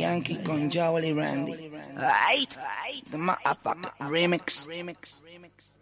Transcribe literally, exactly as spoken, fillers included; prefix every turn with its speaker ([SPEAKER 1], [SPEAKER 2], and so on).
[SPEAKER 1] Yankee con Jowell y Randy. Right, the motherfucker remix. remix. remix.